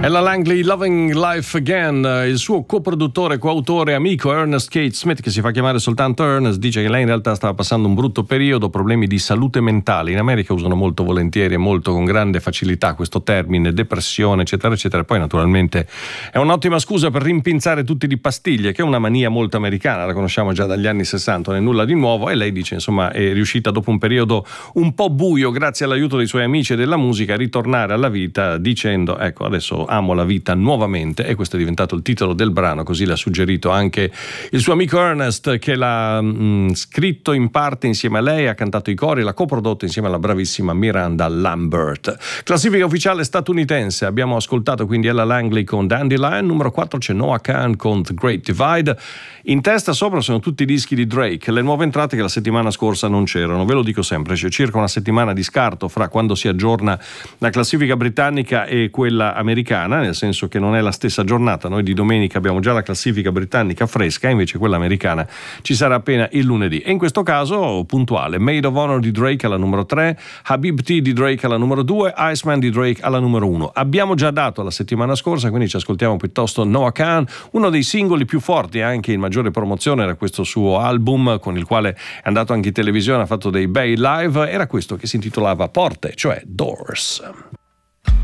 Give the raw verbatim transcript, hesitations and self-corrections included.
Ella Langley, Loving Life Again. Il suo coproduttore, coautore, amico Ernest Kate Smith, che si fa chiamare soltanto Ernest, dice che lei in realtà stava passando un brutto periodo, problemi di salute mentale. In America usano molto volentieri e molto con grande facilità questo termine, depressione, eccetera, eccetera. Poi naturalmente è un'ottima scusa per rimpinzare tutti di pastiglie, che è una mania molto americana, la conosciamo già dagli anni sessanta, non è nulla di nuovo. E lei dice, insomma, è riuscita dopo un periodo un po' buio, grazie all'aiuto dei suoi amici e della musica, a ritornare alla vita dicendo, ecco, adesso amo la vita nuovamente. E questo è diventato il titolo del brano, così l'ha suggerito anche il suo amico Ernest, che l'ha mh, scritto in parte insieme a lei, ha cantato i cori, l'ha coprodotto insieme alla bravissima Miranda Lambert. Classifica ufficiale statunitense, abbiamo ascoltato quindi Ella Langley con Dandelion, numero quattro c'è Noah Kahan con The Great Divide, in testa sopra sono tutti i dischi di Drake, le nuove entrate che la settimana scorsa non c'erano, ve lo dico sempre, c'è circa una settimana di scarto fra quando si aggiorna la classifica britannica e quella americana, nel senso che non è la stessa giornata. Noi di domenica abbiamo già la classifica britannica fresca, invece quella americana ci sarà appena il lunedì. E in questo caso puntuale: Maid of Honor di Drake alla numero tre, Habibti di Drake alla numero due, Iceman di Drake alla numero uno. Abbiamo già dato la settimana scorsa, quindi ci ascoltiamo piuttosto Noah Kahan, uno dei singoli più forti, anche in maggiore promozione era questo suo album con il quale è andato anche in televisione, ha fatto dei bei live, era questo che si intitolava Porte, cioè Doors.